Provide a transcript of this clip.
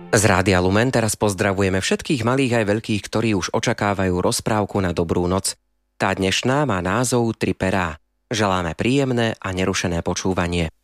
Z Rádia Lumen teraz pozdravujeme všetkých malých aj veľkých, ktorí už očakávajú rozprávku na dobrú noc. Tá dnešná má názov Tri perá. Želáme príjemné a nerušené počúvanie.